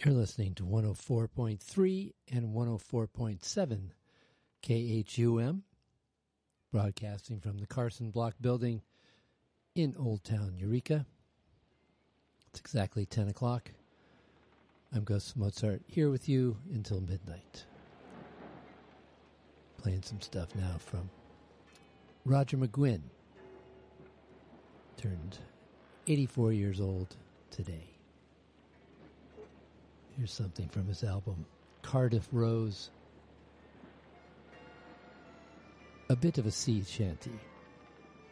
You're listening to 104.3 and 104.7 KHUM, broadcasting from the Carson Block Building in Old Town Eureka. It's exactly 10 o'clock. I'm Gus Mozart, here with you until midnight. Playing some stuff now from Roger McGuinn. Turned 84 years old today. Here's something from his album, Cardiff Rose. A bit of a sea shanty.